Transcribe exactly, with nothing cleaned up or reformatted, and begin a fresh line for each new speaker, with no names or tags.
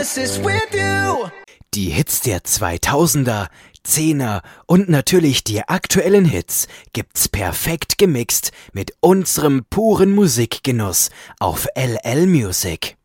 Genesis with you.
Die Hits der zweitausender, Zehner und natürlich die aktuellen Hits gibt's perfekt gemixt mit unserem puren Musikgenuss auf L L Music.